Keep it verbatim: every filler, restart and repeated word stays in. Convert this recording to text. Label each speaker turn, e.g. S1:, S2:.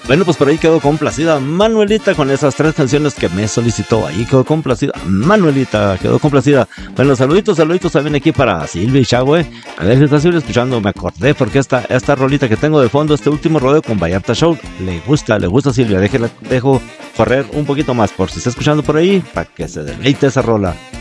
S1: Bueno, pues por ahí quedó complacida Manuelita con esas tres canciones que me solicitó. Ahí quedó complacida Manuelita, quedó complacida. Bueno, saluditos, saluditos también aquí para Silvia y Chagüe. A ver si está Silvia escuchando, me acordé porque esta, esta rolita que tengo de fondo, este último rodeo con Vallarta Show, le gusta, le gusta a Silvia. Déjela, dejo correr un poquito más por si está escuchando por ahí, para que se deleite esa rola.